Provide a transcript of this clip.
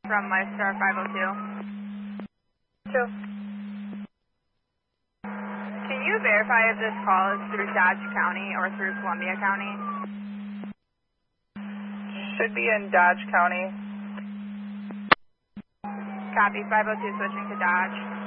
from Lifestar 502. Two. Can you verify if this call is through Dodge County or through Columbia County? Should be in Dodge County. Copy, 502 switching to Dodge.